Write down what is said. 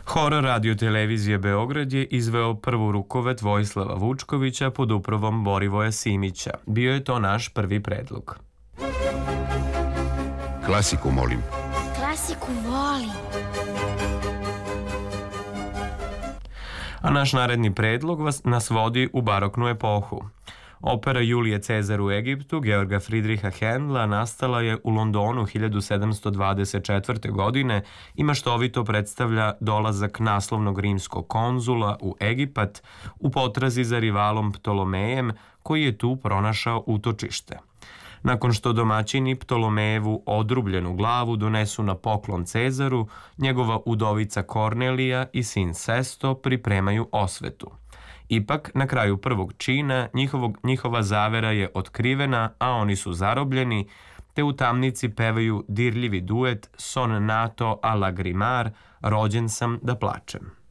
Hor Radio-televizije Beograd je izveo prvu rukovet Vojislava Vučkovića pod upravom Borivoja Simića. Bio je to naš prvi predlog. Klasiku molim. Klasiku volim. A naš naredni predlog nas vodi u baroknu epohu. Opera Julije Cezar u Egiptu Georga Fridriha Hendla nastala je u Londonu 1724. godine i maštovito predstavlja dolazak naslovnog rimskog konzula u Egipat u potrazi za rivalom Ptolomejem koji je tu pronašao utočište. Nakon što domaćini Ptolomejevu odrubljenu glavu donesu na poklon Cezaru, njegova udovica Kornelija i sin Sesto pripremaju osvetu. Ipak, na kraju prvog čina, njihova zavera je otkrivena, a oni su zarobljeni, te u tamnici pevaju dirljivi duet Son nato a lagrimar, rođen sam da plačem.